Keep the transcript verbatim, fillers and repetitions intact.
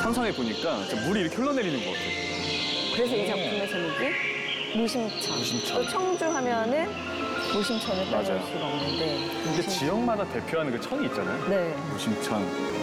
상상해 보니까 진짜 물이 이렇게 흘러내리는 것 같아. 그래서 이 작품의 제목이 무심천. 무심천. 또 청주 하면은 무심천을 빼놓을 맞아요. 수가 없는데. 근데 지역마다 대표하는 그 천이 있잖아요. 네. 무심천.